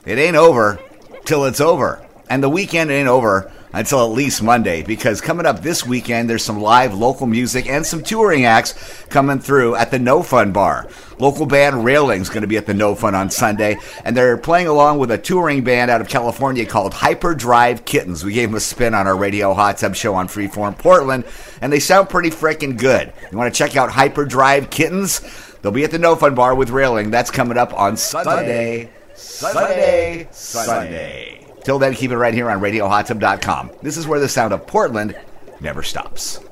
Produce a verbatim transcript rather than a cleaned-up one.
it ain't over till it's over. And the weekend ain't over until at least Monday, because coming up this weekend, there's some live local music and some touring acts coming through at the No Fun Bar. Local band Railing's going to be at the No Fun on Sunday, and they're playing along with a touring band out of California called Hyperdrive Kittens. We gave them a spin on our Radio Hot Tub show on Freeform Portland, and they sound pretty freaking good. You want to check out Hyperdrive Kittens? They'll be at the No Fun Bar with Railing. That's coming up on Sunday. Sunday. Sunday. Sunday. Till then, keep it right here on radio hot tub dot com. This is where the sound of Portland never stops.